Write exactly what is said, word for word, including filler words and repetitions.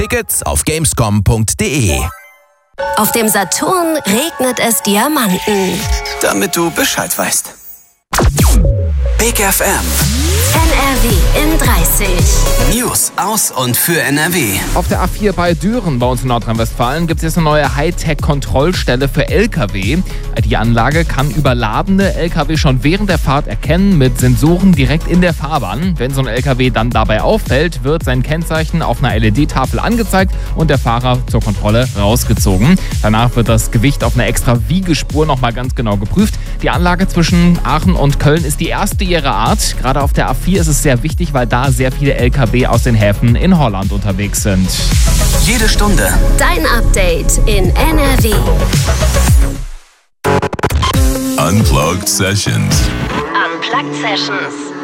Tickets auf gamescom punkt de. Auf dem Saturn regnet es Diamanten. Damit du Bescheid weißt. Big F M. N R W in dreißig. News aus und für N R W. Auf der A vier bei Düren bei uns in Nordrhein-Westfalen gibt es jetzt eine neue Hightech-Kontrollstelle für L K W. Die Anlage kann überladene L K W schon während der Fahrt erkennen mit Sensoren direkt in der Fahrbahn. Wenn so ein L K W dann dabei auffällt, wird sein Kennzeichen auf einer L E D-Tafel angezeigt und der Fahrer zur Kontrolle rausgezogen. Danach wird das Gewicht auf einer extra Wiegespur nochmal ganz genau geprüft. Die Anlage zwischen Aachen und Köln ist die erste ihrer Art. Gerade auf der A vier ist es sehr wichtig, weil da sehr viele L K W aus den Häfen in Holland unterwegs sind. Jede Stunde Dein Update in N R W. Unplugged Sessions. Unplugged Sessions.